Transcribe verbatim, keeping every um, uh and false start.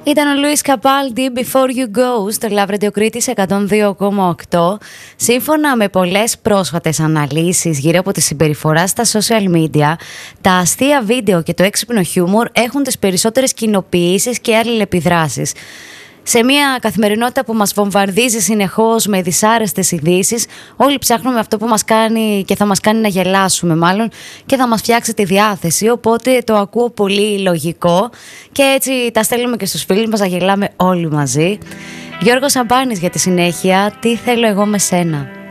Ήταν ο Λουίς Καπάλντι, Before You Go, στο Love Radio Κρήτης εκατόν δύο κόμμα οκτώ. Σύμφωνα με πολλές πρόσφατες αναλύσεις γύρω από τη συμπεριφορά στα social media, τα αστεία βίντεο και το έξυπνο χιούμορ έχουν τις περισσότερες κοινοποιήσεις και αλληλεπιδράσεις. Σε μια καθημερινότητα που μας βομβαρδίζει συνεχώς με δυσάρεστες ειδήσεις, όλοι ψάχνουμε αυτό που μας κάνει και θα μας κάνει να γελάσουμε μάλλον και θα μας φτιάξει τη διάθεση, οπότε το ακούω πολύ λογικό και έτσι τα στέλνουμε και στους φίλους μας να γελάμε όλοι μαζί. Γιώργος Σαμπάνης για τη συνέχεια, τι θέλω εγώ με σένα.